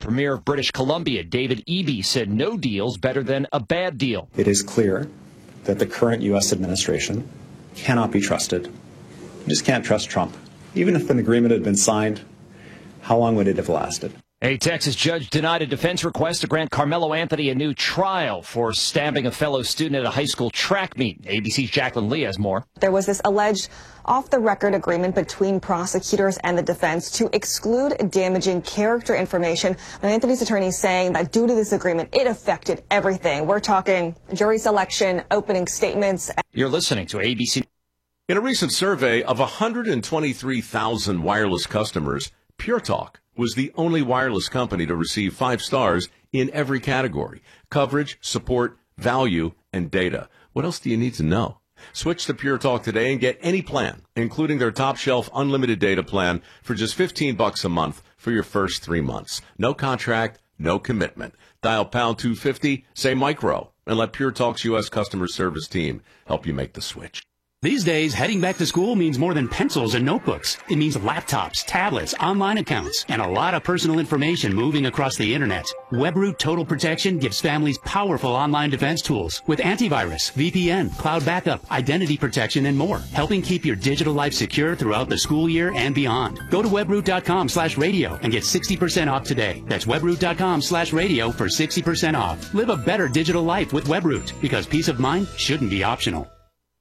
Premier of British Columbia, David Eby, said no deal's better than a bad deal. It is clear that the current U.S. administration cannot be trusted. You just can't trust Trump. Even if an agreement had been signed, how long would it have lasted? A Texas judge denied a defense request to grant Carmelo Anthony a new trial for stabbing a fellow student at a high school track meet. ABC's Jacqueline Lee has more. There was this alleged off-the-record agreement between prosecutors and the defense to exclude damaging character information. And Anthony's attorney saying that due to this agreement, it affected everything. We're talking jury selection, opening statements. You're listening to ABC. In a recent survey of 123,000 wireless customers, Pure Talk was the only wireless company to receive 5 stars in every category: coverage, support, value, and data. What else do you need to know? Switch to Pure Talk today and get any plan, including their top shelf unlimited data plan, for just $15 a month for your first 3 months. No contract, no commitment. Dial pound 250, say micro, and let Pure Talk's U.S. customer service team help you make the switch. These days, heading back to school means more than pencils and notebooks. It means laptops, tablets, online accounts, and a lot of personal information moving across the internet. WebRoot Total Protection gives families powerful online defense tools with antivirus, VPN, cloud backup, identity protection, and more, helping keep your digital life secure throughout the school year and beyond. Go to webroot.com/radio and get 60% off today. That's webroot.com/radio for 60% off. Live a better digital life with WebRoot, because peace of mind shouldn't be optional.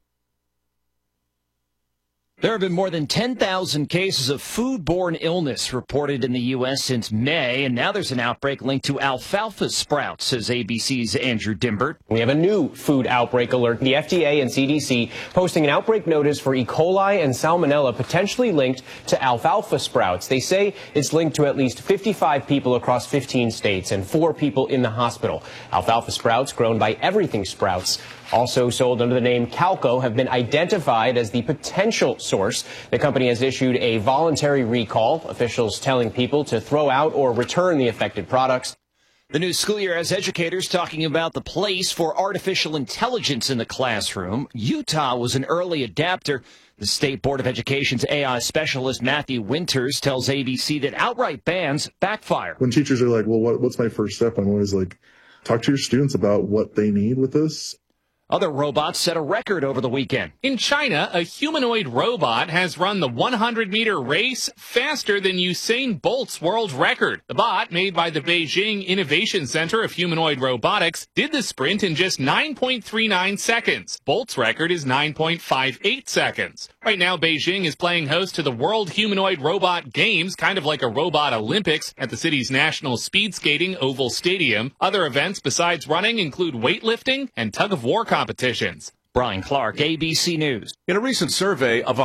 There have been more than 10,000 cases of foodborne illness reported in the U.S. since May, and now there's an outbreak linked to alfalfa sprouts, says ABC's Andrew Dimbert. We have a new food outbreak alert. The FDA and CDC posting an outbreak notice for E. coli and salmonella potentially linked to alfalfa sprouts. They say it's linked to at least 55 people across 15 states and 4 people in the hospital. Alfalfa sprouts, grown by Everything Sprouts, also sold under the name Calco, have been identified as the potential source. The company has issued a voluntary recall, officials telling people to throw out or return the affected products. The new school year has educators talking about the place for artificial intelligence in the classroom. Utah was an early adapter. The State Board of Education's AI specialist Matthew Winters tells ABC that outright bans backfire. When teachers are like, well, what's my first step? I'm always like, talk to your students about what they need with this. Other robots set a record over the weekend. In China, a humanoid robot has run the 100-meter race faster than Usain Bolt's world record. The bot, made by the Beijing Innovation Center of Humanoid Robotics, did the sprint in just 9.39 seconds. Bolt's record is 9.58 seconds. Right now, Beijing is playing host to the World Humanoid Robot Games, kind of like a robot Olympics, at the city's National Speed Skating Oval Stadium. Other events besides running include weightlifting and tug-of-war competitions. Brian Clark, ABC News. In a recent survey of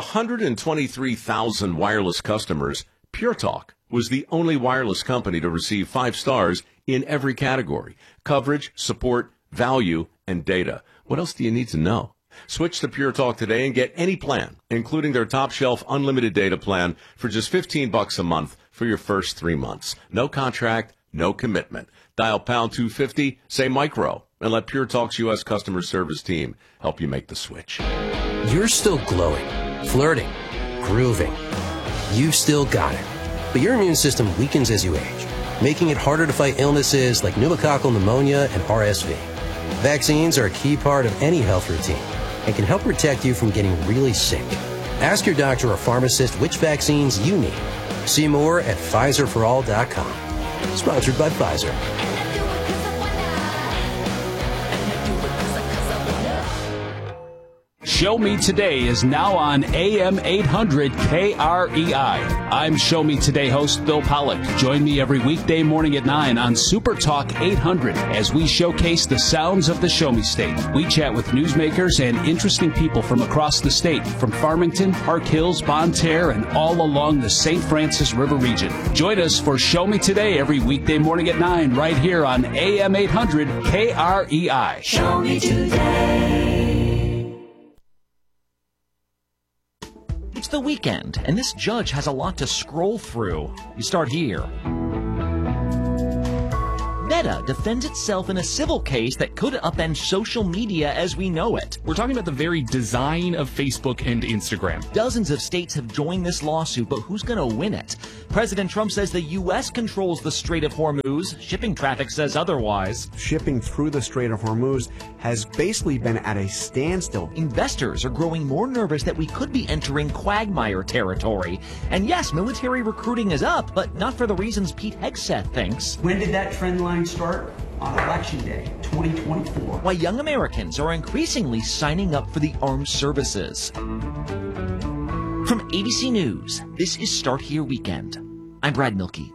123,000 wireless customers, Pure Talk was the only wireless company to receive 5 stars in every category: coverage, support, value, and data. What else do you need to know? Switch to Pure Talk today and get any plan, including their top shelf unlimited data plan, for just $15 a month for your first 3 months. No contract, no commitment. Dial pound 250, say micro, and let Pure Talk's U.S. customer service team help you make the switch. You're still glowing, flirting, grooving. You've still got it. But your immune system weakens as you age, making it harder to fight illnesses like pneumococcal pneumonia and RSV. Vaccines are a key part of any health routine and can help protect you from getting really sick. Ask your doctor or pharmacist which vaccines you need. See more at PfizerForAll.com. Sponsored by Pfizer. Show Me Today is now on AM 800 KREI. I'm Show Me Today host Bill Pollock. Join me every weekday morning at 9 on Super Talk 800 as we showcase the sounds of the Show Me State. We chat with newsmakers and interesting people from across the state, from Farmington, Park Hills, Bonne Terre, and all along the St. Francis River region. Join us for Show Me Today every weekday morning at 9 right here on AM 800 KREI. Show Me Today. It's the weekend, and this judge has a lot to scroll through. You start here. Meta defends itself in a civil case that could upend social media as we know it. We're talking about the very design of Facebook and Instagram. Dozens of states have joined this lawsuit, but who's going to win it? President Trump says the U.S. controls the Strait of Hormuz. Shipping traffic says otherwise. Shipping through the Strait of Hormuz has basically been at a standstill. Investors are growing more nervous that we could be entering quagmire territory. And yes, military recruiting is up, but not for the reasons Pete Hegseth thinks. When did that trend line start? On Election Day, 2024. Why young Americans are increasingly signing up for the armed services. From ABC News, this is Start Here Weekend. I'm Brad Milkey.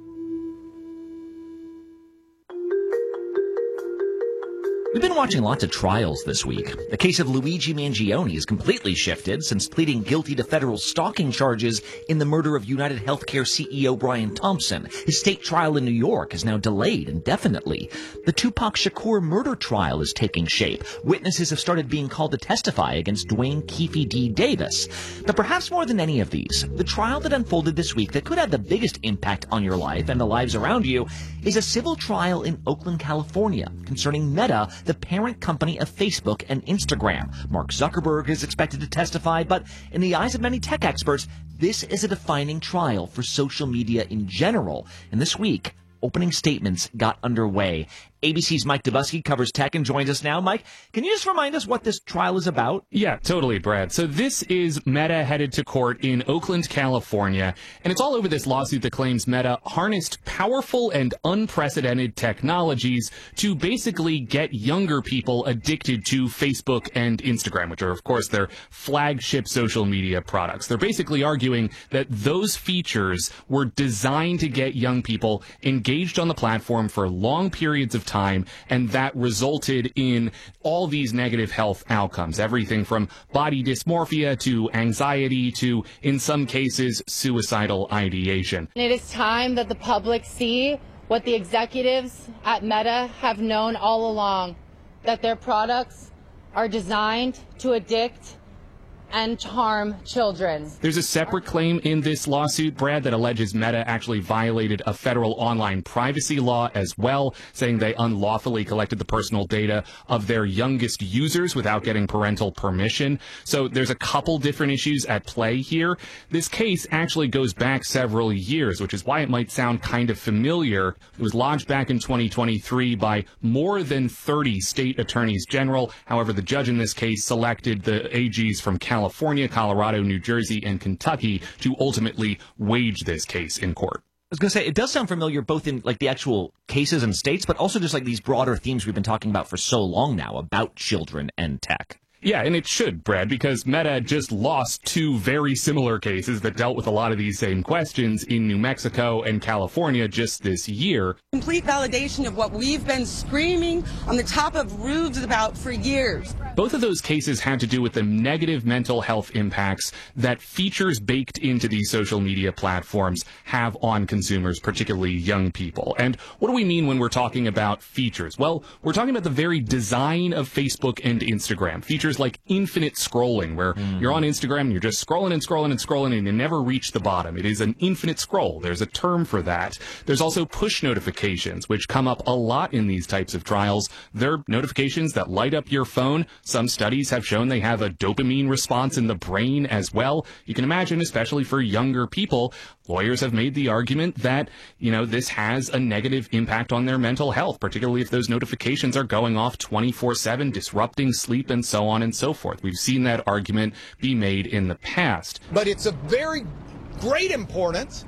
We've been watching lots of trials this week. The case of Luigi Mangione has completely shifted since pleading guilty to federal stalking charges in the murder of United Healthcare CEO Brian Thompson. His state trial in New York is now delayed indefinitely. The Tupac Shakur murder trial is taking shape. Witnesses have started being called to testify against Dwayne Keefe D. Davis. But perhaps more than any of these, the trial that unfolded this week that could have the biggest impact on your life and the lives around you is a civil trial in Oakland, California, concerning Meta, the parent company of Facebook and Instagram. Mark Zuckerberg is expected to testify, but in the eyes of many tech experts, this is a defining trial for social media in general. And this week, opening statements got underway. ABC's Mike Dubusky covers tech and joins us now. Mike, can you just remind us what this trial is about? Yeah, totally, Brad. So this is Meta headed to court in Oakland, California, and it's all over this lawsuit that claims Meta harnessed powerful and unprecedented technologies to basically get younger people addicted to Facebook and Instagram, which are, of course, their flagship social media products. They're basically arguing that those features were designed to get young people engaged on the platform for long periods of time, and that resulted in all these negative health outcomes, everything from body dysmorphia to anxiety to, in some cases, suicidal ideation. It is time that the public see what the executives at Meta have known all along, that their products are designed to addict and to harm children. There's a separate claim in this lawsuit, Brad, that alleges Meta actually violated a federal online privacy law as well, saying they unlawfully collected the personal data of their youngest users without getting parental permission. So there's a couple different issues at play here. This case actually goes back several years, which is why it might sound kind of familiar. It was lodged back in 2023 by more than 30 state attorneys general. However, the judge in this case selected the AGs from California, Colorado, New Jersey, and Kentucky to ultimately wage this case in court. I was going to say, it does sound familiar both in like the actual cases and states, but also just like these broader themes we've been talking about for so long now about children and tech. Yeah, and it should, Brad, because Meta just lost two very similar cases that dealt with a lot of these same questions in New Mexico and California just this year. Complete validation of what we've been screaming on the top of roofs about for years. Both of those cases had to do with the negative mental health impacts that features baked into these social media platforms have on consumers, particularly young people. And what do we mean when we're talking about features? Well, we're talking about the very design of Facebook and Instagram. Features like infinite scrolling, where you're on Instagram and you're just scrolling and scrolling and scrolling and you never reach the bottom. It is an infinite scroll. There's a term for that. There's also push notifications, which come up a lot in these types of trials. They're notifications that light up your phone. Some studies have shown they have a dopamine response in the brain as well. You can imagine, especially for younger people, lawyers have made the argument that, this has a negative impact on their mental health, particularly if those notifications are going off 24/7, disrupting sleep and so on and so forth. We've seen that argument be made in the past. But it's of very great importance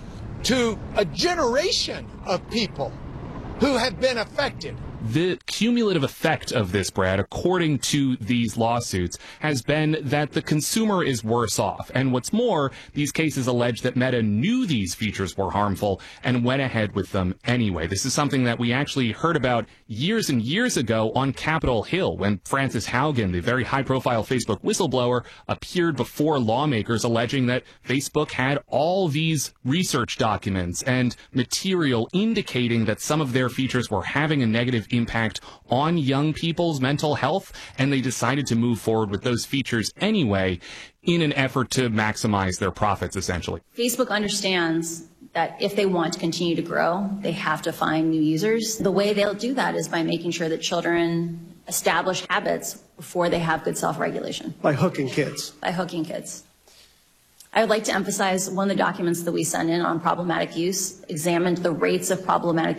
to a generation of people who have been affected. The cumulative effect of this, Brad, according to these lawsuits, has been that the consumer is worse off. And what's more, these cases allege that Meta knew these features were harmful and went ahead with them anyway. This is something that we actually heard about years and years ago on Capitol Hill when Frances Haugen, the very high-profile Facebook whistleblower, appeared before lawmakers alleging that Facebook had all these research documents and material indicating that some of their features were having a negative impact on young people's mental health, and they decided to move forward with those features anyway in an effort to maximize their profits, essentially. Facebook understands that if they want to continue to grow, they have to find new users. The way they'll do that is by making sure that children establish habits before they have good self-regulation. By hooking kids. By hooking kids. I would like to emphasize one of the documents that we sent in on problematic use examined the rates of problematic